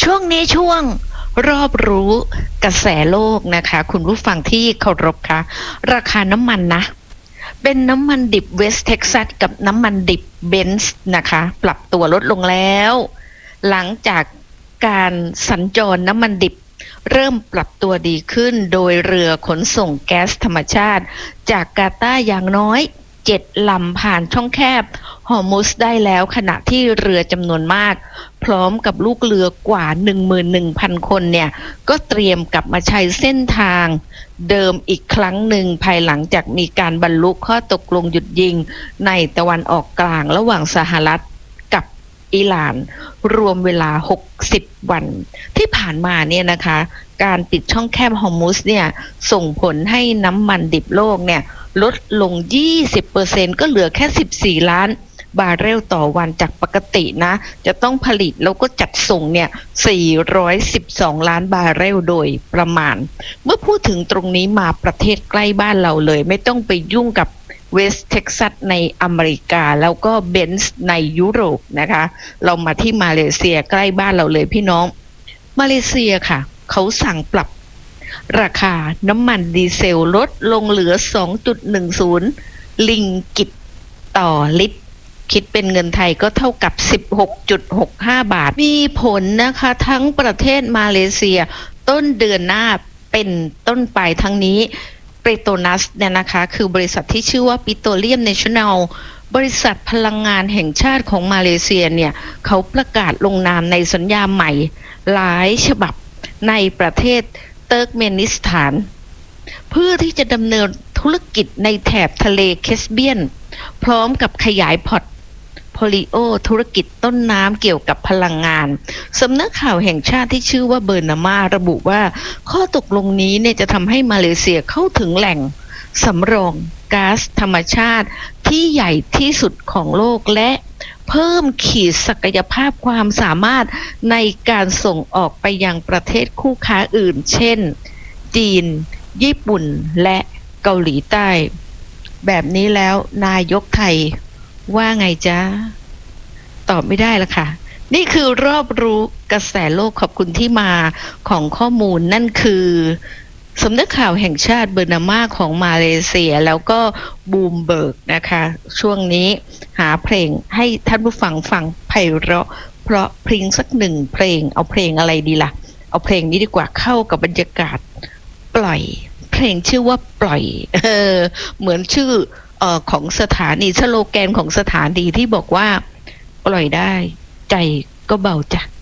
ช่วงนี้ช่วงรอบรู้กระแสโลกนะคะคุณผู้ฟังที่เคารพคะราคาน้ำมันนะเป็นน้ำมันดิบเวสต์เท็กซัสกับน้ำมันดิบเบนซ์นะคะปรับตัวลดลงแล้วหลังจากการสัญจรน้ำมันดิบเริ่มปรับตัวดีขึ้นโดยเรือขนส่งแก๊สธรรมชาติจากกาตาร์อย่างน้อย7 ลำผ่านช่องแคบฮอร์มุซได้แล้วขณะที่เรือจำนวนมากพร้อมกับลูกเรือกว่า 11,000 คนเนี่ยก็เตรียมกลับมาใช้เส้นทางเดิมอีกครั้งหนึ่งภายหลังจากมีการบรรลุข้อตกลงหยุดยิงในตะวันออกกลางระหว่างสหรัฐกับอิหร่านรวมเวลา60 วันที่ผ่านมาเนี่ยนะคะการปิดช่องแคบฮอร์มุซเนี่ยส่งผลให้น้ำมันดิบโลกเนี่ยลดลง 20% ก็เหลือแค่ 14 ล้านบาร์เรลต่อวันจากปกตินะจะต้องผลิตแล้วก็จัดส่งเนี่ย412 ล้านบาร์เรลโดยประมาณเมื่อพูดถึงตรงนี้มาประเทศใกล้บ้านเราเลยไม่ต้องไปยุ่งกับเวสต์เท็กซัสในอเมริกาแล้วก็เบนซ์ในยุโรปนะคะเรามาที่มาเลเซียใกล้บ้านเราเลยพี่น้องมาเลเซียค่ะเขาสั่งปรับราคาน้ำมันดีเซลลดลงเหลือ 2.10 ลิงกิตต่อลิตรคิดเป็นเงินไทยก็เท่ากับ 16.65 บาทมีผลนะคะทั้งประเทศมาเลเซียต้นเดือนหน้าเป็นต้นไปทั้งนี้เปโตรนัสเนี่ยนะคะคือบริษัทที่ชื่อว่าปิโตรเลียมเนชั่นแนลบริษัทพลังงานแห่งชาติของมาเลเซียเนี่ยเขาประกาศลงนามในสัญญาใหม่หลายฉบับในประเทศเติร์กเมนิสถานเพื่อที่จะดำเนินธุรกิจในแถบทะเลแคสเปียนพร้อมกับขยายพอร์ตโฟลิโอธุรกิจต้นน้ำเกี่ยวกับพลังงานสำนักข่าวแห่งชาติที่ชื่อว่าเบอร์นามาระบุว่าข้อตกลงนี้เนี่ยจะทำให้มาเลเซียเข้าถึงแหล่งสำรองก๊าซธรรมชาติที่ใหญ่ที่สุดของโลกและเพิ่มขีดศักยภาพความสามารถในการส่งออกไปยังประเทศคู่ค้าอื่นเช่นจีนญี่ปุ่นและเกาหลีใต้แบบนี้แล้วนายกไทยว่าไงจ๊ะตอบไม่ได้ละค่ะนี่คือรอบรู้กระแสโลกขอบคุณที่มาของข้อมูลนั่นคือสำนักข่าวแห่งชาติเบอร์นามาของมาเลเซียแล้วก็บูมเบิร์กนะคะช่วงนี้หาเพลงให้ท่านผู้ฟังฟังไพเราะเพราะเพลงสักหนึ่งเพลงเอาเพลงอะไรดีล่ะเอาเพลงนี้ดีกว่าเข้ากับบรรยากาศปล่อยเพลงชื่อว่าปล่อยเหมือนชื่อของสถานีสโลแกนของสถานีที่บอกว่าปล่อยได้ใจก็เบาจ้ะ